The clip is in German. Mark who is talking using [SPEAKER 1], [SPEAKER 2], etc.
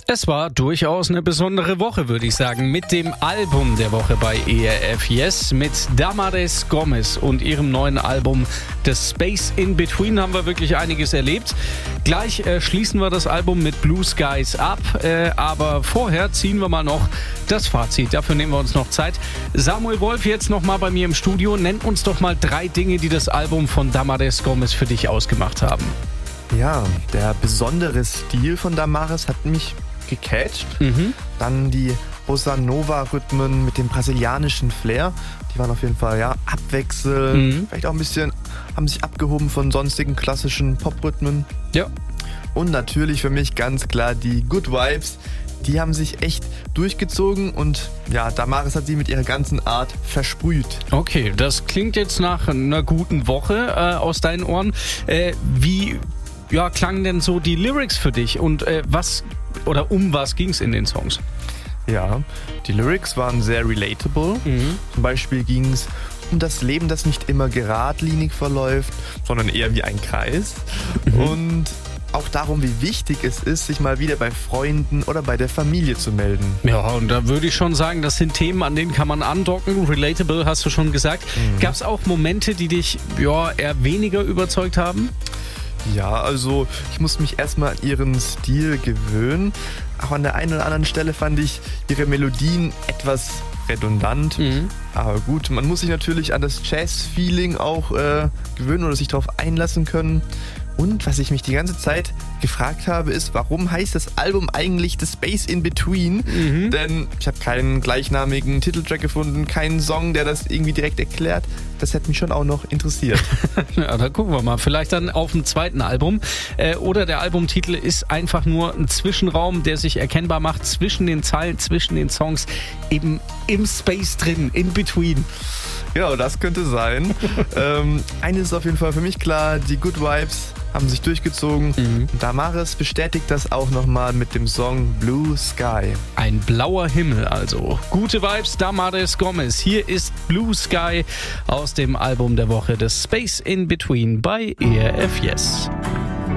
[SPEAKER 1] Es war durchaus eine besondere Woche, würde ich sagen, mit dem Album der Woche bei ERF Yes. Mit Damaris Gomez und ihrem neuen Album The Space in Between haben wir wirklich einiges erlebt. Gleich schließen wir das Album mit Blue Skies ab, aber vorher ziehen wir mal noch das Fazit. Dafür nehmen wir uns noch Zeit. Samuel Wolf jetzt nochmal bei mir im Studio. Nenn uns doch mal 3 Dinge, die das Album von Damaris Gomez für dich ausgemacht haben.
[SPEAKER 2] Ja, der besondere Stil von Damaris hat mich gecatcht. Dann die Bossa Nova-Rhythmen mit dem brasilianischen Flair. Die waren auf jeden Fall abwechselnd. Vielleicht auch ein bisschen, haben sich abgehoben von sonstigen klassischen Pop-Rhythmen.
[SPEAKER 1] Ja.
[SPEAKER 2] Und natürlich für mich ganz klar die Good Vibes. Die haben sich echt durchgezogen und ja, Damaris hat sie mit ihrer ganzen Art versprüht.
[SPEAKER 1] Okay, das klingt jetzt nach einer guten Woche aus deinen Ohren. Wie klangen denn so die Lyrics für dich und um was ging es in den Songs?
[SPEAKER 2] Ja, die Lyrics waren sehr relatable. Zum Beispiel ging es um das Leben, das nicht immer geradlinig verläuft, sondern eher wie ein Kreis. Und auch darum, wie wichtig es ist, sich mal wieder bei Freunden oder bei der Familie zu melden.
[SPEAKER 1] Ja, und da würde ich schon sagen, das sind Themen, an denen kann man andocken. Relatable, hast du schon gesagt. Gab es auch Momente, die dich eher weniger überzeugt haben?
[SPEAKER 2] Ja, also ich musste mich erstmal an ihren Stil gewöhnen. Auch an der einen oder anderen Stelle fand ich ihre Melodien etwas redundant. Aber gut, man muss sich natürlich an das Jazz-Feeling auch gewöhnen oder sich darauf einlassen können. Und was ich mich die ganze Zeit gefragt habe, ist, warum heißt das Album eigentlich The Space in Between? Denn ich habe keinen gleichnamigen Titeltrack gefunden, keinen Song, der das irgendwie direkt erklärt. Das hätte mich schon auch noch interessiert.
[SPEAKER 1] Ja, da gucken wir mal. Vielleicht dann auf dem zweiten Album. Oder der Albumtitel ist einfach nur ein Zwischenraum, der sich erkennbar macht zwischen den Zeilen, zwischen den Songs, eben im Space drin, in Between.
[SPEAKER 2] Ja, das könnte sein. Eines ist auf jeden Fall für mich klar, die Good Vibes haben sich durchgezogen. Damaris bestätigt das auch nochmal mit dem Song Blue Sky.
[SPEAKER 1] Ein blauer Himmel also. Gute Vibes, Damaris Gomez. Hier ist Blue Sky aus dem Album der Woche, The Space in Between bei ERF Yes.